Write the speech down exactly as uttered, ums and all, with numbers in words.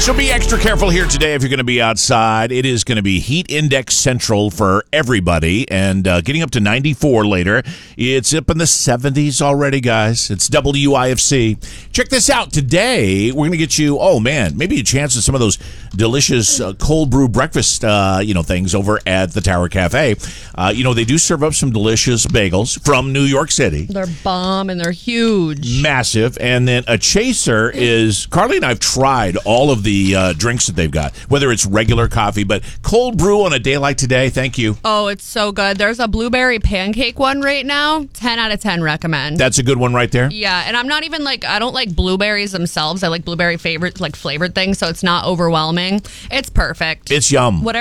So be extra careful here today if you're going to be outside. It is going to be heat index central for everybody, and uh, getting up to ninety-four later. It's up in the seventies already, guys. It's W I F C. Check this out. Today, we're going to get you, oh man, maybe a chance at some of those delicious uh, cold brew breakfast uh, you know, things over at the Tower Cafe. Uh, you know, they do serve up some delicious bagels from New York City. They're bomb and they're huge. Massive. And then a chaser is, Carly and I have tried all of the uh, drinks that they've got, whether it's regular coffee, but cold brew on a day like today, thank you. Oh, it's so good. There's a blueberry pancake one right now. ten out of ten recommend. That's a good one right there. Yeah, and I'm not even like, I don't like blueberries themselves. I like blueberry favorite, like flavored things, so it's not overwhelming. It's perfect. It's yum. Whatever.